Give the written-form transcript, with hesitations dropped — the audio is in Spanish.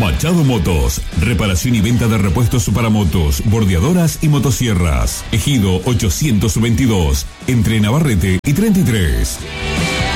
Machado Motos, reparación y venta de repuestos para motos, bordeadoras y motosierras. Ejido 822, entre Navarrete y 33.